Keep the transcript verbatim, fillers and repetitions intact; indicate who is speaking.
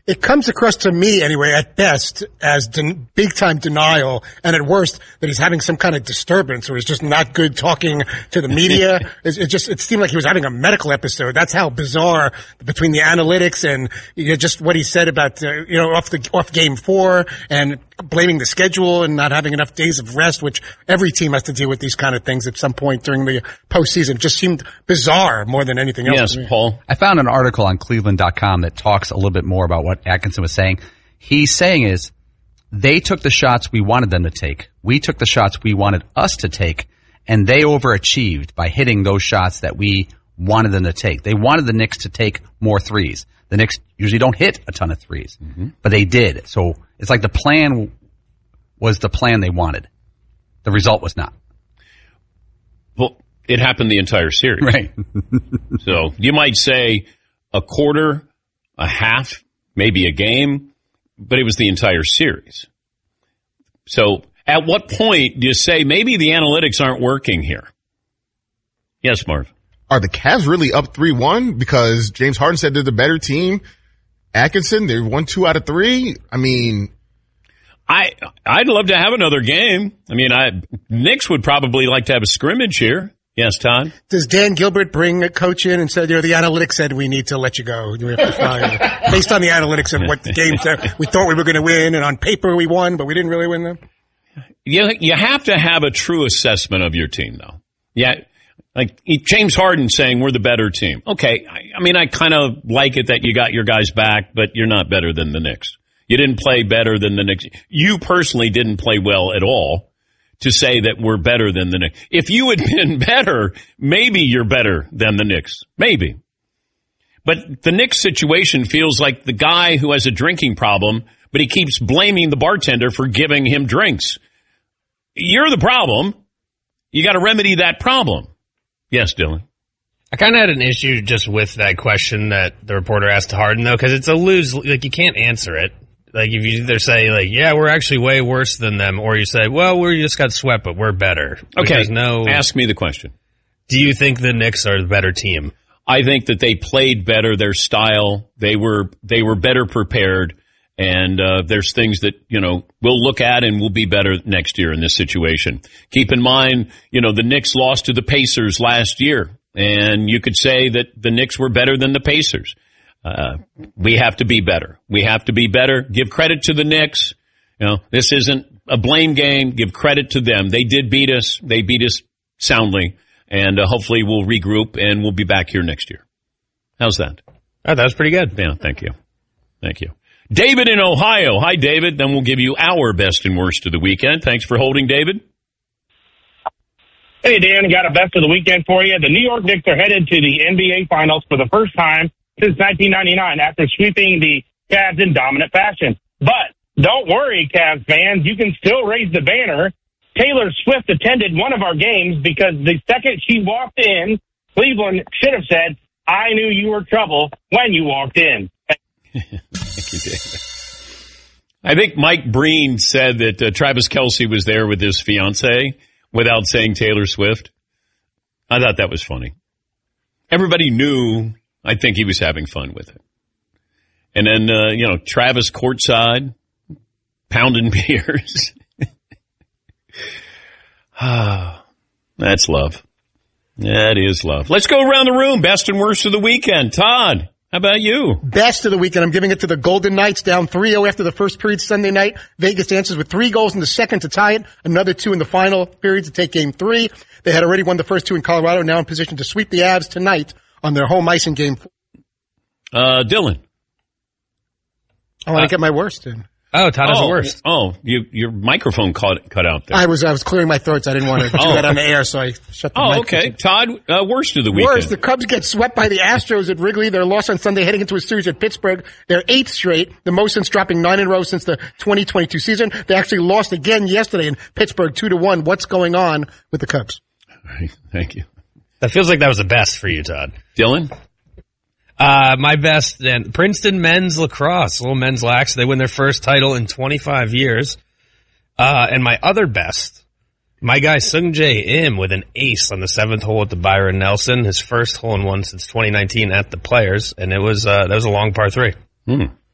Speaker 1: it comes across to me anyway, at best, as den- big-time denial, and at worst, that he's having some kind of disturbance, or he's just not good talking to the media. it, it just, it seemed like he was having a medical episode. That's how bizarre, between the analytics and you know, just what he said about, uh, you know, off the, off game four, and blaming the schedule and not having enough days of rest, which every team has to deal with these kind of things at some point during the postseason. It just seemed bizarre more than anything else.
Speaker 2: Yes, Paul.
Speaker 3: I found an article on Cleveland dot com that talks a little bit more about what Atkinson was saying. He's saying is, they took the shots we wanted them to take. We took the shots we wanted us to take, and they overachieved by hitting those shots that we wanted them to take. They wanted the Knicks to take more threes. The Knicks usually don't hit a ton of threes, mm-hmm. but they did. So it's like the plan was the plan they wanted. The result was not.
Speaker 2: Well, it happened the entire series.
Speaker 3: Right.
Speaker 2: So you might say a quarter, a half, maybe a game, but it was the entire series. So at what point do you say maybe the analytics aren't working here? Yes, Marv.
Speaker 4: Are the Cavs really up three one because James Harden said they're the better team? Atkinson, they won two out of three. I mean,
Speaker 2: I, I'd love to have another game. I mean, I, Knicks would probably like to have a scrimmage here. Yes, Todd?
Speaker 1: Does Dan Gilbert bring a coach in and say, you know, the analytics said we need to let you go. We have to fire you. Based on the analytics of what the game said, we thought we were going to win, and on paper we won, but we didn't really win them.
Speaker 2: You, you have to have a true assessment of your team, though. Yeah. Like James Harden saying we're the better team. Okay, I, I mean, I kind of like it that you got your guys back, but you're not better than the Knicks. You didn't play better than the Knicks. You personally didn't play well at all to say that we're better than the Knicks. If you had been better, maybe you're better than the Knicks. Maybe. But the Knicks situation feels like the guy who has a drinking problem, but he keeps blaming the bartender for giving him drinks. You're the problem. You got to remedy that problem. Yes, Dylan.
Speaker 5: I kind of had an issue just with that question that the reporter asked to Harden, though, because it's a lose. Like, you can't answer it. Like, if you either say, like, yeah, we're actually way worse than them, or you say, well, we just got swept, but we're better.
Speaker 2: Okay,
Speaker 5: no,
Speaker 2: ask me the question.
Speaker 5: Do you think the Knicks are the better team?
Speaker 2: I think that they played better, their style. They were they were better prepared, and uh, there's things that, you know, we'll look at and we'll be better next year in this situation. Keep in mind, you know, the Knicks lost to the Pacers last year, and you could say that the Knicks were better than the Pacers. Uh, we have to be better. We have to be better. Give credit to the Knicks. You know, this isn't a blame game. Give credit to them. They did beat us. They beat us soundly, and uh, hopefully we'll regroup and we'll be back here next year. How's that?
Speaker 5: Oh, that was pretty good.
Speaker 2: Yeah, thank you. Thank you. David in Ohio. Hi, David. Then we'll give you our best and worst of the weekend. Thanks for holding, David.
Speaker 6: Hey, Dan, got a best of the weekend for you. The New York Knicks are headed to the N B A Finals for the first time since nineteen ninety-nine after sweeping the Cavs in dominant fashion. But don't worry, Cavs fans. You can still raise the banner. Taylor Swift attended one of our games because the second she walked in, Cleveland should have said, I knew you were trouble when you walked in.
Speaker 2: Thank you, David. I think Mike Breen said that uh, Travis Kelce was there with his fiancée without saying Taylor Swift. I thought that was funny. Everybody knew, I think he was having fun with it. And then, uh, you know, Travis courtside, pounding beers. Ah, that's love. That is love. Let's go around the room. Best and worst of the weekend. Todd, how about you?
Speaker 1: Best of the weekend. I'm giving it to the Golden Knights, down three oh after the first period Sunday night. Vegas answers with three goals in the second to tie it. Another two in the final period to take game three. They had already won the first two in Colorado, now in position to sweep the Avs tonight on their home ice in game four.
Speaker 2: Uh, Dylan.
Speaker 1: I want to
Speaker 5: uh,
Speaker 1: get my worst in.
Speaker 5: Oh, Todd is
Speaker 2: oh,
Speaker 5: the worst.
Speaker 2: Oh, you, your microphone cut, cut out there.
Speaker 1: I was I was clearing my throat, so I didn't want to do
Speaker 2: oh.
Speaker 1: that on the air, so I shut the
Speaker 2: Oh,
Speaker 1: mic.
Speaker 2: okay. Todd, uh, worst of the weekend.
Speaker 1: Worst, the Cubs get swept by the Astros at Wrigley. Their loss on Sunday heading into a series at Pittsburgh. Their eighth straight, the most since dropping nine in a row since the twenty twenty-two season. They actually lost again yesterday in Pittsburgh, two to one. What's going on with the Cubs?
Speaker 2: Thank you.
Speaker 5: That feels like that was the best for you, Todd.
Speaker 2: Dylan?
Speaker 5: Uh, my best, and Princeton men's lacrosse, little men's lax. They win their first title in twenty-five years. Uh, and my other best, my guy Sung Jae Im with an ace on the seventh hole at the Byron Nelson, his first hole in one since twenty nineteen at the Players, and it was uh, that was a long par three.
Speaker 2: Hmm.